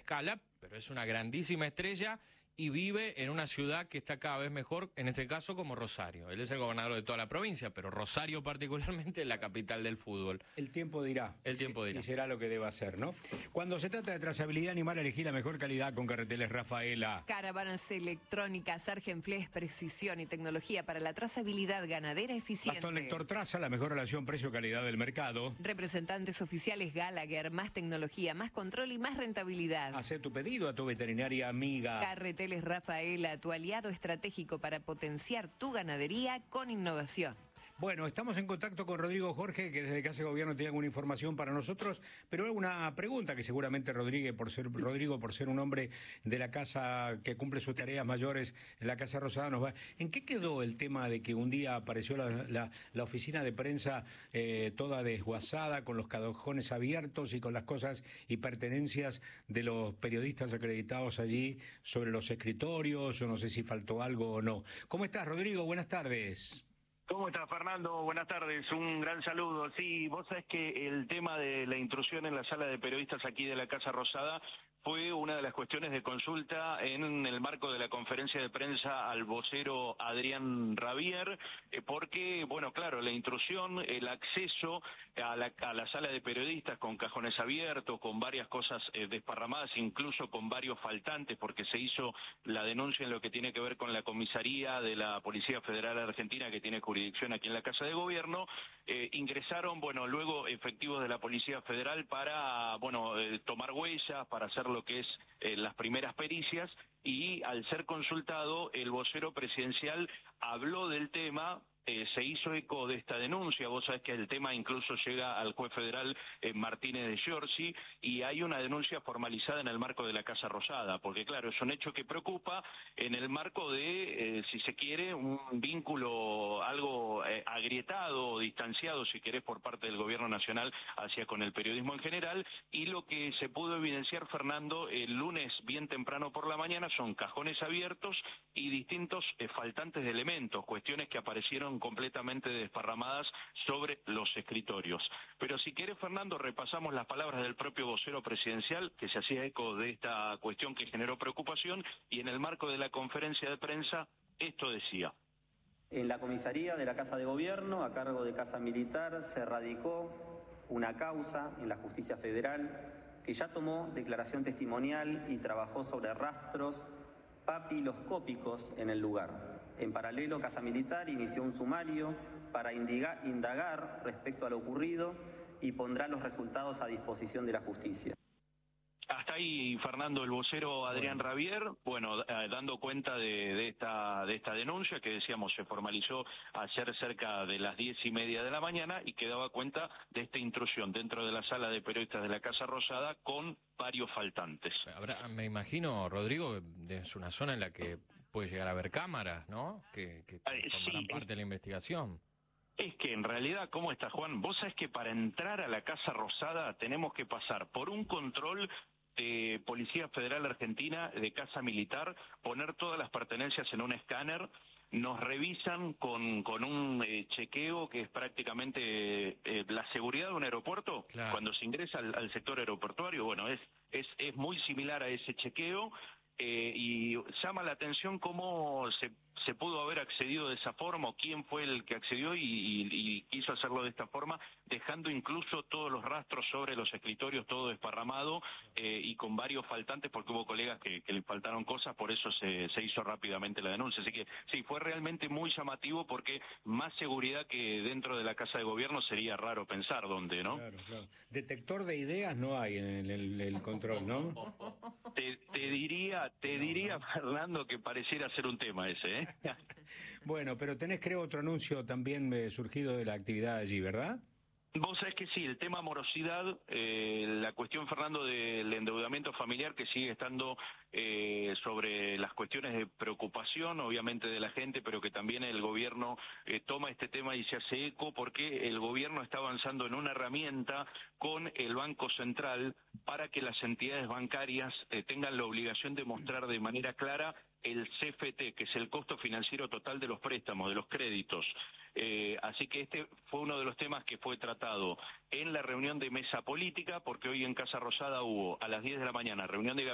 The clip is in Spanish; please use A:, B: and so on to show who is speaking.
A: escala, pero es una grandísima estrella y vive en una ciudad que está cada vez mejor, en este caso como Rosario. Él es el gobernador de toda la provincia, pero Rosario particularmente es la capital del fútbol.
B: El tiempo dirá.
A: El tiempo dirá.
B: Y será lo que deba ser, ¿no? Cuando se trata de trazabilidad animal, elegí la mejor calidad con Carreteles Rafaela.
C: Caravanas electrónicas, Argenflex, precisión y tecnología para la trazabilidad ganadera eficiente.
B: Bastón Lector Traza, la mejor relación precio-calidad del mercado.
C: Representantes oficiales Gallagher, más tecnología, más control y más rentabilidad.
B: Hacé tu pedido a tu veterinaria amiga.
C: Carreteles Rafaela, tu aliado estratégico para potenciar tu ganadería con innovación.
B: Bueno, estamos en contacto con Rodrigo Jorge, que desde Casa de Gobierno tiene alguna información para nosotros, pero una pregunta que seguramente Rodrigo, por ser un hombre de la casa que cumple sus tareas mayores en la Casa Rosada, nos va. ¿En qué quedó el tema de que un día apareció la oficina de prensa toda desguazada, con los cajones abiertos y con las cosas y pertenencias de los periodistas acreditados allí sobre los escritorios, o no sé si faltó algo o no? ¿Cómo estás, Rodrigo? Buenas tardes.
D: ¿Cómo estás, Fernando? Buenas tardes, un gran saludo. Sí, vos sabés que el tema de la intrusión en la sala de periodistas aquí de la Casa Rosada fue una de las cuestiones de consulta en el marco de la conferencia de prensa al vocero Adrián Rabier, porque, bueno, claro, la intrusión, el acceso a la sala de periodistas con cajones abiertos, con varias cosas desparramadas, incluso con varios faltantes, porque se hizo la denuncia en lo que tiene que ver con la comisaría de la Policía Federal Argentina, que tiene jurisdicción aquí en la Casa de Gobierno. Ingresaron, bueno, luego efectivos de la Policía Federal para, bueno, tomar huellas, para hacer lo que es las primeras pericias, y al ser consultado, el vocero presidencial habló del tema. Se hizo eco de esta denuncia. Vos sabés que el tema incluso llega al juez federal Martínez de Giorgi, y hay una denuncia formalizada en el marco de la Casa Rosada, porque claro, es un hecho que preocupa en el marco de, si se quiere, un vínculo algo agrietado o distanciado, si querés, por parte del gobierno nacional hacia con el periodismo en general, y lo que se pudo evidenciar, Fernando, el lunes bien temprano por la mañana son cajones abiertos y distintos faltantes de elementos, cuestiones que aparecieron completamente desparramadas sobre los escritorios. Pero si querés, Fernando, repasamos las palabras del propio vocero presidencial, que se hacía eco de esta cuestión que generó preocupación, y en el marco de la conferencia de prensa, esto decía.
E: En la comisaría de la Casa de Gobierno, a cargo de Casa Militar, se radicó una causa en la Justicia Federal que ya tomó declaración testimonial y trabajó sobre rastros papiloscópicos en el lugar. En paralelo, Casa Militar inició un sumario para indagar respecto a lo ocurrido y pondrá los resultados a disposición de la justicia.
D: Hasta ahí, Fernando, el vocero Adrián Rabier, bueno, dando cuenta de esta denuncia que decíamos se formalizó ayer cerca de las 10:30 de la mañana, y que daba cuenta de esta intrusión dentro de la sala de periodistas de la Casa Rosada con varios faltantes.
A: Me imagino, Rodrigo, es una zona en la que puede llegar a haber cámaras, ¿no? Que formarán parte de la investigación.
D: Es que en realidad, ¿cómo está, Juan? Vos sabés que para entrar a la Casa Rosada tenemos que pasar por un control de Policía Federal Argentina, de Casa Militar, poner todas las pertenencias en un escáner, nos revisan con un chequeo que es prácticamente la seguridad de un aeropuerto. Claro. Cuando se ingresa al sector aeroportuario, bueno, es muy similar a ese chequeo, y llama la atención cómo se pudo haber accedido de esa forma, o quién fue el que accedió y quiso hacerlo de esta forma, dejando incluso todos los rastros sobre los escritorios, todo desparramado, y con varios faltantes, porque hubo colegas que le faltaron cosas, por eso se hizo rápidamente la denuncia. Así que sí, fue realmente muy llamativo, porque más seguridad que dentro de la Casa de Gobierno sería raro pensar dónde, ¿no?
B: Claro, claro. Detector de ideas no hay en el control, ¿no?
D: Te diría, Fernando, que pareciera ser un tema ese, ¿eh?
B: Bueno, pero tenés, creo, otro anuncio también surgido de la actividad allí, ¿verdad?
D: Vos sabés que sí, el tema morosidad, la cuestión, Fernando, del endeudamiento familiar, que sigue estando sobre las cuestiones de preocupación, obviamente, de la gente, pero que también el gobierno toma este tema y se hace eco, porque el gobierno está avanzando en una herramienta con el Banco Central para que las entidades bancarias tengan la obligación de mostrar de manera clara el CFT, que es el costo financiero total de los préstamos, de los créditos. Así que este fue uno de los temas que fue tratado en la reunión de mesa política, porque hoy en Casa Rosada hubo a las 10 de la mañana reunión de